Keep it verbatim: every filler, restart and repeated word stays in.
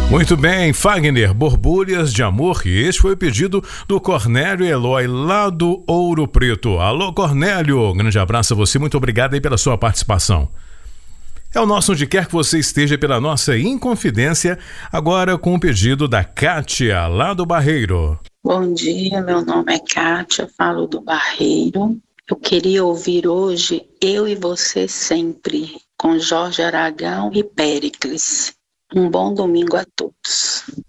Muito bem, Fagner, Borbulhas de Amor, e este foi o pedido do Cornélio Eloy, lá do Ouro Preto. Alô, Cornélio, grande abraço a você, muito obrigado aí pela sua participação. É o nosso onde quer que você esteja pela nossa Inconfidência, agora com o pedido da Kátia, lá do Barreiro. Bom dia, meu nome é Kátia, falo do Barreiro. Eu queria ouvir hoje Eu e Você Sempre, com Jorge Aragão e Péricles. Um bom domingo a todos.